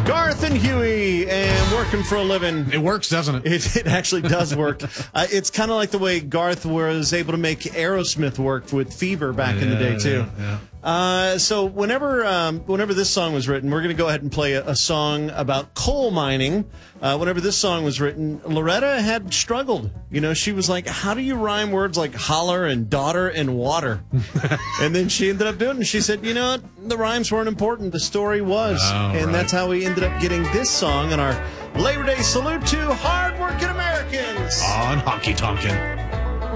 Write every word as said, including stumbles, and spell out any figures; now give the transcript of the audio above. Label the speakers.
Speaker 1: Garth and Huey, and working for a living.
Speaker 2: It works, doesn't it?
Speaker 1: It, it actually does work. uh, it's kind of like the way Garth was able to make Aerosmith work with Fever back
Speaker 2: yeah,
Speaker 1: in the day, too.
Speaker 2: Yeah, yeah.
Speaker 1: Uh, so whenever um, whenever this song was written, we're going to go ahead and play a, a song about coal mining. Uh, whenever this song was written, Loretta had struggled. You know, she was like, how do you rhyme words like holler and daughter and water? And then she ended up doing it, and she said, you know what? The rhymes weren't important. The story was.
Speaker 2: Oh,
Speaker 1: and
Speaker 2: right.
Speaker 1: that's how we ended up getting this song in our Labor Day salute to hardworking Americans.
Speaker 2: On Honky Tonkin'.